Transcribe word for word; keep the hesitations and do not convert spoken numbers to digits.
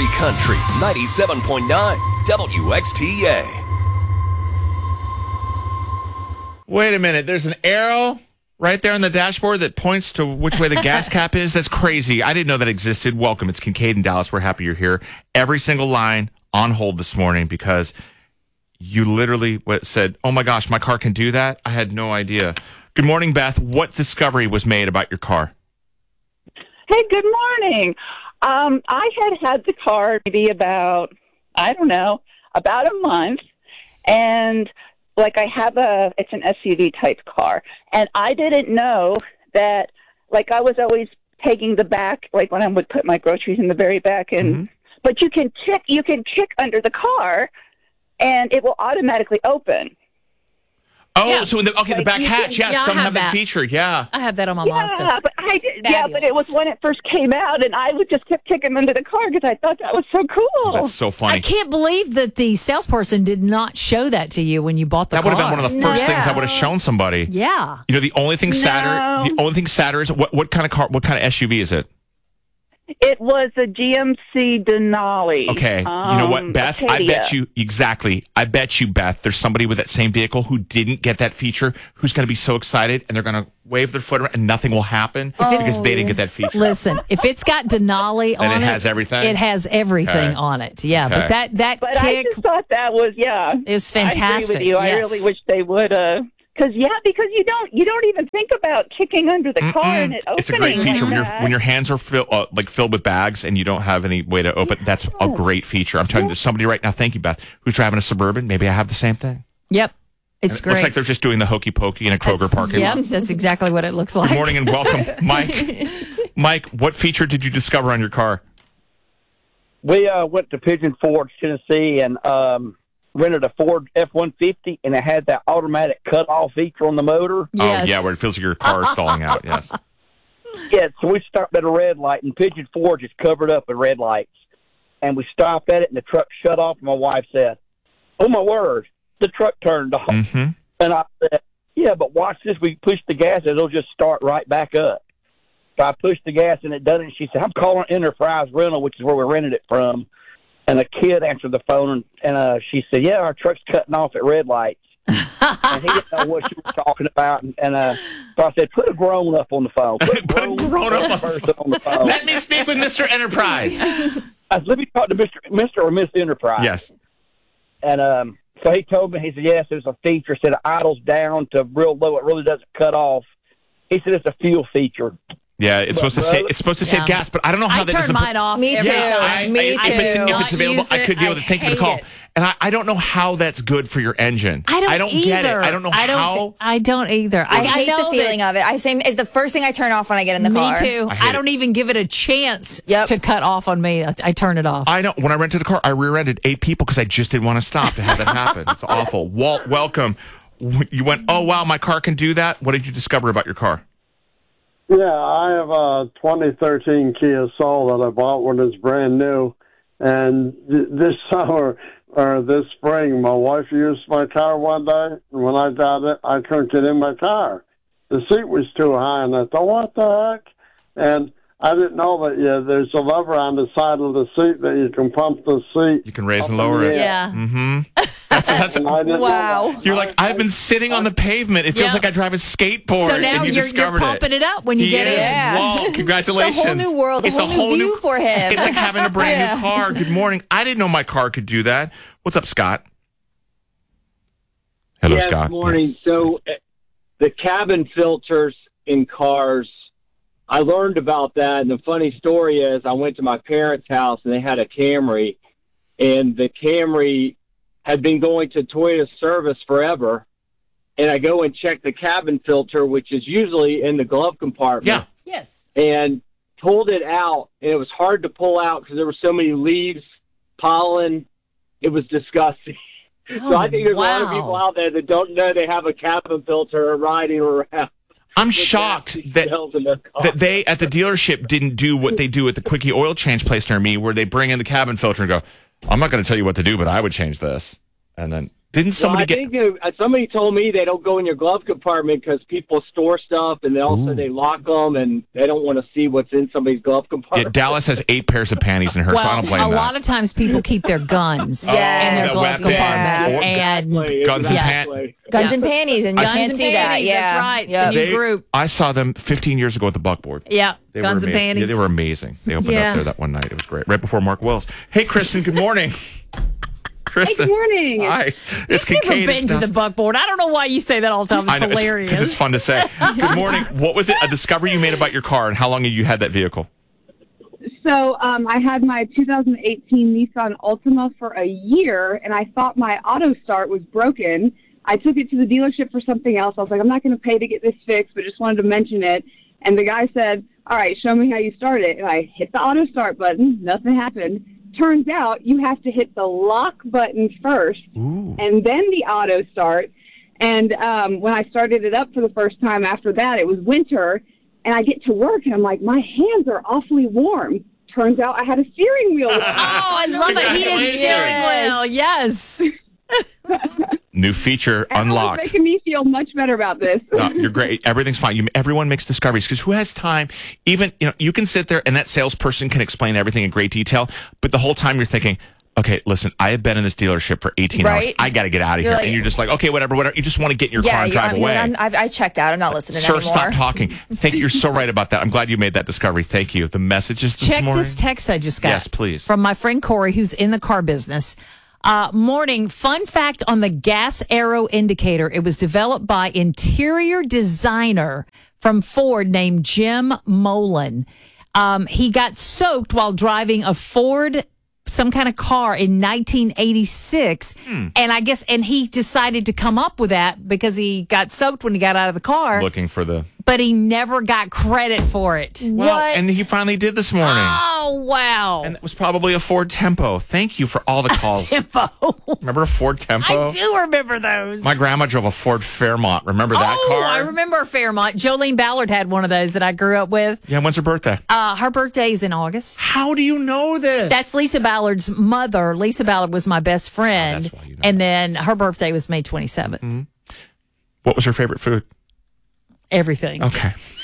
Country ninety-seven point nine W X T A. Wait a minute. There's an arrow right there on the dashboard that points to which way the gas cap is. That's crazy. I didn't know that existed. Welcome. It's Kincaid in Dallas. We're happy you're here. Every single line on hold this morning because you literally said, oh my gosh, my car can do that? I had no idea. Good morning, Beth. What discovery was made about your car? Hey, good morning. Um, I had had the car maybe about, I don't know, about a month. And like I have a, it's an S U V type car. And I didn't know that, like I was always taking the back, like when I would put my groceries in the very back. And mm-hmm. But you can kick, you can kick under the car and it will automatically open. Oh, yeah. so in the, okay, like the back hatch, can, yes, yeah, some have, have that feature, yeah. I have that on my yeah, Mazda. But I did, yeah, but it was when it first came out, and I would just keep kicking under the car because I thought that was so cool. That's so funny. I can't believe that the salesperson did not show that to you when you bought the that car. That would have been one of the first no. things I would have shown somebody. Yeah. You know, the only thing sadder, no. the only thing sadder is what, what kind of car, what kind of S U V is it? It was a G M C Denali. Okay. Um, you know what, Beth? Acadia. I bet you, exactly. I bet you, Beth, there's somebody with that same vehicle who didn't get that feature who's going to be so excited and they're going to wave their foot around and nothing will happen oh. because they didn't get that feature. Listen, if it's got Denali on it, it, it has everything. It has everything okay. on it. Yeah, okay. but that, that but kick. I just thought that was, yeah. It was fantastic. I agree with you. Yes. I really wish they would, uh, Because yeah, because you don't you don't even think about kicking under the car Mm-mm. and it opening. It's a great feature like when your that. when your hands are fill, uh, like filled with bags and you don't have any way to open. That's a great feature. I'm telling you, there's somebody right now. Thank you, Beth, who's driving a Suburban. Maybe I have the same thing. Yep, it's and it great. Looks like they're just doing the hokey pokey in a Kroger that's, parking yep, lot. Yep, that's exactly what it looks like. Good morning and welcome, Mike. Mike, what feature did you discover on your car? We uh, went to Pigeon Forge, Tennessee, and um, rented a Ford F one fifty, and it had that automatic cut-off feature on the motor. Yes. Oh, yeah, where it feels like your car is stalling out, yes. Yeah, so we stopped at a red light, and Pigeon Forge is covered up with red lights. And we stopped at it, and the truck shut off, and my wife said, oh, my word, the truck turned off. Mm-hmm. And I said, yeah, but watch this. We push the gas, and it'll just start right back up. So I pushed the gas, and it done it. And she said, I'm calling Enterprise Rental, which is where we rented it from. And a kid answered the phone, and, and uh, she said, yeah, our truck's cutting off at red lights. And he didn't know what she was talking about. And, and uh, so I said, put a grown-up on the phone. Put a grown-up grown person on the phone. Let me speak with Mister Enterprise. I said, let me talk to Mister Mister or Miss Enterprise. Yes. And um, so he told me, he said, yes, there's a feature. Said it idles down to real low. It really doesn't cut off. He said it's a fuel feature. Yeah, it's But supposed to brother- say it's supposed to save Yeah. gas, but I don't know how I that turn doesn't. mine off. Me every too. time. I, Me I, if it's, too. if Not it's available, use I it. could deal with I it. Thank you for the hate call. it. And I, I don't know how that's good for your engine. I don't, I don't either. get it. I don't know I don't how. thi- I don't either. I, I, hate know the feeling that, of it. I say it's the first thing I turn off when I get in the me car. too. I I, hate don't it. even give it a chance Yep. to cut off on me. I, I turn it off. I know. When I rented a car, I rear-ended eight people because I just didn't want to stop to have that happen. It's awful. Walt, welcome. You went, oh, wow, my car can do that? What did you discover about your car? Yeah, I have a twenty thirteen Kia Soul that I bought when it's brand new. And th- this summer, or this spring, my wife used my car one day. And when I got it, I couldn't get in my car. The seat was too high, and I thought, what the heck? And I didn't know that, yeah, there's a lever on the side of the seat that you can pump the seat. You can raise up and in lower the it. air. yeah. Mm-hmm. That's, that's, And I didn't know Wow. that. you're like, I've been sitting on the pavement. It feels Yeah. like I drive a skateboard. So now and you you're, discovered you're pumping it. up when you He get is. in. Yeah. Walt, congratulations. It's a whole new world, a It's whole new view for him. It's like having a brand Yeah. new car. Good morning. I didn't know my car could do that. What's up, Scott? Hello, yes, Scott. morning. Yes. So uh, the cabin filters in cars, I learned about that. And the funny story is I went to my parents' house and they had a Camry, and the Camry had been going to Toyota service forever. And I go and check the cabin filter, which is usually in the glove compartment. Yeah. Yes. And pulled it out, and it was hard to pull out because there were so many leaves, pollen. It was disgusting. Oh, so I think there's a lot of wow. people out there that don't know they have a cabin filter riding around. I'm with shocked nasty that, smells in their car. that they at the dealership didn't do what they do at the Quickie oil change place near me, where they bring in the cabin filter and go, I'm not going to tell you what to do, but I would change this. And then Didn't somebody well, I get? think there- uh, somebody told me they don't go in your glove compartment because people store stuff and then also Ooh. they lock them and they don't want to see what's in somebody's glove Yeah, compartment. Dallas has eight pairs of panties in her, so I Well, don't blame a that. lot of times people keep their guns Yes. in their the glove weapon. compartment. Or And Exactly, Guns and exactly. Guns Yeah. and panties, and you guns can't and see that. panties, Yeah, that's right. Yep. It's a new They- group. I saw them fifteen years ago at the Buckboard. Yeah, They guns were and amazing. panties. Yeah, they were amazing. They opened Yeah. up there that one night. It was great. Right before Mark Wills. Hey, Kristen. Good morning. Kristen. Good morning. Hi. It's You've never Kincaid. been It's to the Dallas. buckboard. I don't know why you say that all the time. It's I know, hilarious. because it's fun to say. Good morning. What was it? A discovery you made about your car, and how long have you had that vehicle? So um, I had my two thousand eighteen Nissan Altima for a year, and I thought my auto start was broken. I took it to the dealership for something else. I was like, I'm not going to pay to get this fixed, but just wanted to mention it. And the guy said, all right, show me how you start it. And I hit the auto start button. Nothing happened. Turns out you have to hit the lock button first Ooh. and then the auto start. And um, when I started it up for the first time after that, it was winter, and I get to work, and I'm like, my hands are awfully warm. Turns out I had a steering wheel. Oh, I love it. Heated Congratulations. steering wheel. Yes. New feature And I was unlocked. making me feel much better about this. No, you're great. Everything's fine. You, everyone makes discoveries because who has time? Even you know, you can sit there and that salesperson can explain everything in great detail, but the whole time you're thinking, okay, listen, I have been in this dealership for eighteen hours. Right. I got to get out of You're here. like- and you're just like, okay, whatever, whatever. You just want to get in your Yeah, car and you- drive I'm, away. I'm, I've, I checked out. I'm not listening Sir, anymore. stop talking. Thank you. You're so right about that. I'm glad you made that discovery. Thank you. The messages this Check morning. this text I just got. Yes, please. From my friend Corey, who's in the car business. Uh, morning, fun fact on the gas arrow indicator. It was developed by interior designer from Ford named Jim Molan. Um, he got soaked while driving a Ford, some kind of car in nineteen eighty-six. Hmm. And I guess, and he decided to come up with that because he got soaked when he got out of the car, Looking for the but he never got credit for it. Well, What? and he finally did this morning. Oh, wow. And it was probably a Ford Tempo. Thank you for all the calls. Tempo. Remember a Ford Tempo? I do remember those. My grandma drove a Ford Fairmont. Remember that oh, car? I remember Fairmont. Jolene Ballard had one of those that I grew up with. Yeah, when's her birthday? Uh, her birthday is in August. How do you know this? That's Lisa Ballard's mother. Lisa Ballard was my best friend. Oh, that's why you know and then her birthday was May twenty-seventh. What was her favorite food? Everything. Okay.